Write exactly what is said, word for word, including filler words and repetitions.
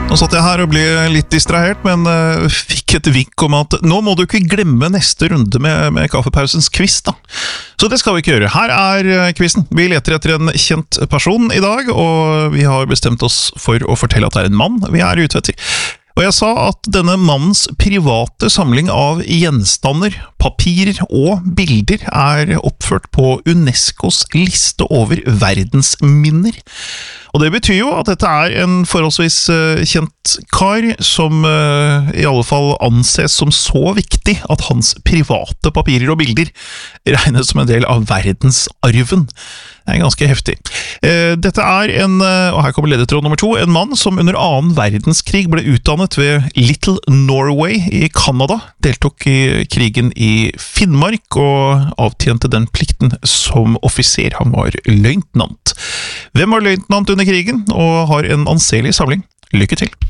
Nå satt jeg her og ble litt distrahert, men uh, fikk et vink om at nå må du ikke glemme neste runde med, med kaffepausens quiz da. Så det skal vi ikke gjøre. Her er uh, quizen. Vi leter etter en kjent person i dag, og vi har bestemt oss for å fortelle at det er en mann vi er ute etter. Og jeg sa at denne mannens private samling av gjenstander, papirer og bilder er oppført på UNESCOs liste over verdensminner. Og det betyr jo at dette er en forholdsvis uh, kjent kar som uh, i alle fall anses som så viktig at hans private papirer og bilder regnes som en del av verdensarven. Det er ganske heftig. Uh, dette er en, uh, og her kommer ledetråd nummer to, en mann som under annen verdenskrig ble utdannet ved Little Norway i Canada, deltok i krigen i Finnmark og avtjente den plikten som offiser. Han var løytnant. Hvem var løytnant under krigen og har en anselig samling? Lykke til!